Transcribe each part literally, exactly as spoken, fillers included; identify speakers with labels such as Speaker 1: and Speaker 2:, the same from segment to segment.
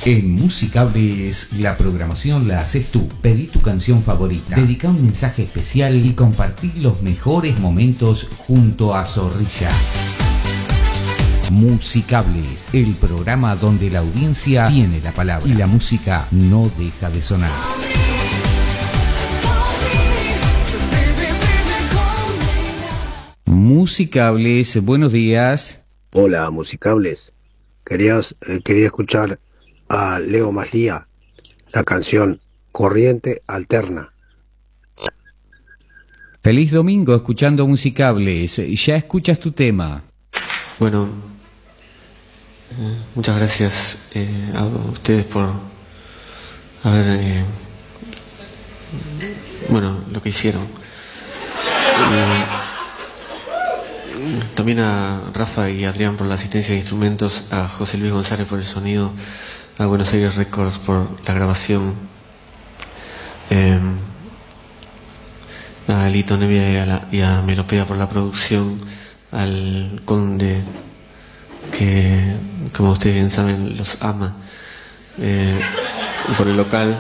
Speaker 1: En Musicables, la programación la haces tú. Pedí tu canción favorita, dedica un mensaje especial y compartí los mejores momentos junto a Zorrilla. Musicables, el programa donde la audiencia tiene la palabra y la música no deja de sonar. Musicables, buenos días.
Speaker 2: Hola, Musicables. Querías, eh, quería escuchar a Leo Maslía, la canción Corriente Alterna.
Speaker 1: Feliz domingo escuchando Musicables. Ya escuchas tu tema.
Speaker 3: Bueno, eh, muchas gracias eh, a ustedes por haber, eh, bueno, lo que hicieron. Eh, también a Rafa y Adrián por la asistencia de instrumentos, a José Luis González por el sonido, a Buenos Aires Records por la grabación, eh, a Elito Nevia y a, la, y a Melopea por la producción, al Conde, que como ustedes bien saben los ama, eh, por el local,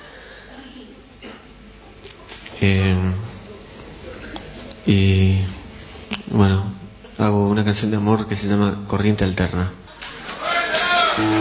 Speaker 3: eh, y bueno, hago una canción de amor que se llama Corriente Alterna.